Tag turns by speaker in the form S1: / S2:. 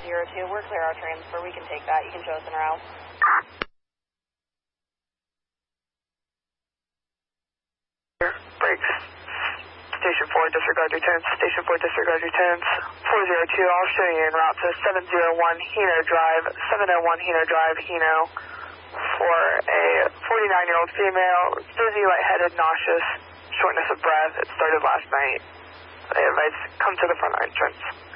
S1: 402. We're clear our transfer. We can take that. You can show us in route.
S2: Brakes. Station 4, disregard your turns. Station 4, disregard your turns. 402, I'll show you en route to 701 Hino Drive, 701 Hino Drive, Hino, for a 49-year-old female, dizzy, lightheaded, nauseous, shortness of breath. It started last night. They advise come to the front entrance.